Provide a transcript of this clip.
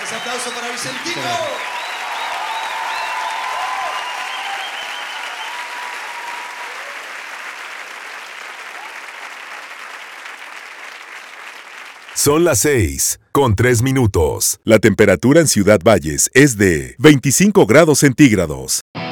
Fuertes aplausos para Vicentino. Son las 6:03. La temperatura en Ciudad Valles es de 25 grados centígrados.